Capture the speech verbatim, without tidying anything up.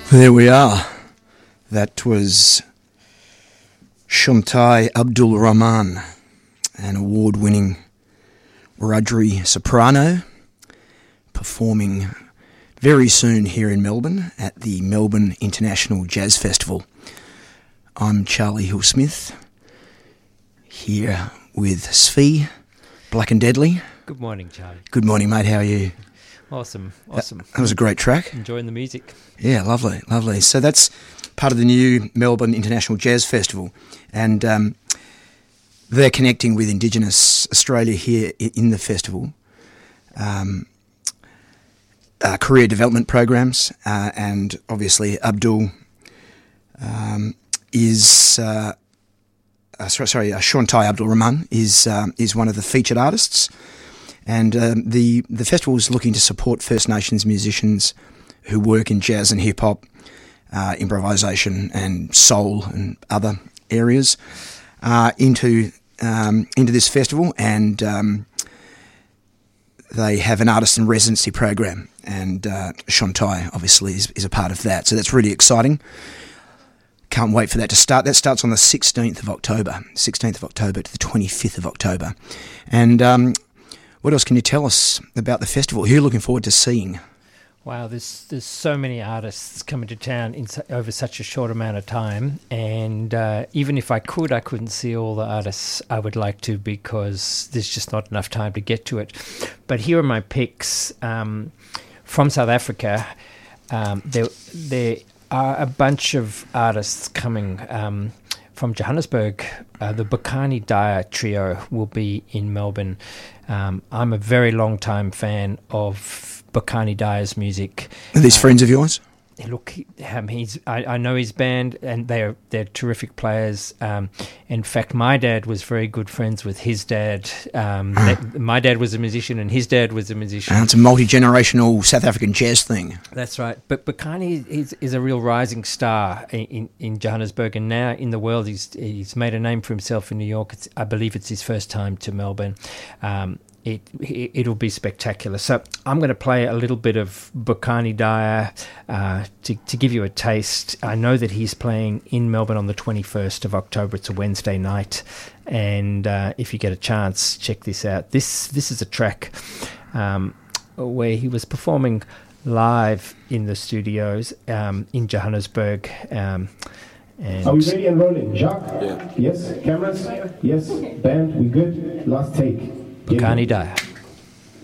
There we are. That was Shontai Abdul Rahman, an award-winning Wiradjuri soprano, performing very soon here in Melbourne at the Melbourne International Jazz Festival. I'm Charlie Hill-Smith, here with Svi, Black and Deadly. Good morning, Charlie. Good morning, mate. How are you? Awesome, awesome. That, that was a great track. Enjoying the music. Yeah, lovely, lovely. So that's part of the new Melbourne International Jazz Festival, and um, they're connecting with Indigenous Australia here in the festival. Um, uh, career development programs, uh, and obviously Abdul um, is uh, uh, sorry, sorry uh, Shontai Abdul Rahman is um, is one of the featured artists. And um, the, the festival is looking to support First Nations musicians who work in jazz and hip-hop, uh, improvisation and soul and other areas uh, into um, into this festival. And um, they have an artist in residency program, and uh, Shontai obviously is, is a part of that. So that's really exciting. Can't wait for that to start. That starts on the sixteenth of October, sixteenth of October to the twenty-fifth of October. And Um, what else can you tell us about the festival? Who are you looking forward to seeing? Wow, there's there's so many artists coming to town in su- over such a short amount of time, and uh, even if I could, I couldn't see all the artists I would like to because there's just not enough time to get to it. But here are my picks um, from South Africa. Um, there there are a bunch of artists coming. Um, From Johannesburg, uh, the Bokani Daya Trio will be in Melbourne. Um, I'm a very long time fan of Bokani Daya's music. Are these uh, friends of yours? Look, um, he's I, I know his band, and they're they're terrific players. Um, in fact, my dad was very good friends with his dad. Um, uh. they, my dad was a musician, and his dad was a musician. Uh, it's a multi-generational South African jazz thing. That's right. But Bokani is, is a real rising star in, in, in Johannesburg, and now in the world. He's he's made a name for himself in New York. It's, I believe it's his first time to Melbourne. Um, It, it it'll be spectacular. So I'm going to play a little bit of Bokani Daya uh, to to give you a taste. I know that he's playing in Melbourne on the twenty-first of October. It's a Wednesday night, and uh, if you get a chance, check this out. This this is a track um, where he was performing live in the studios um, in Johannesburg. Um, and Are we ready and rolling? Jacques? Yeah. Yes. Cameras? Yes. Band? We good? Last take. Bokani Daya.